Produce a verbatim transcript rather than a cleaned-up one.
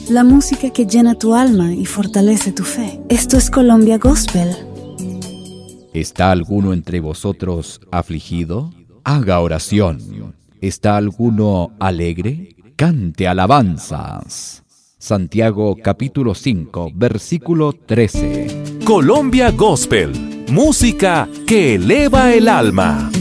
la música que llena tu alma y fortalece tu fe. Esto es Colombia Gospel. ¿Está alguno entre vosotros afligido? Haga oración. ¿Está alguno alegre? Cante alabanzas. Santiago capítulo cinco, versículo trece. Colombia Gospel, música que eleva el alma.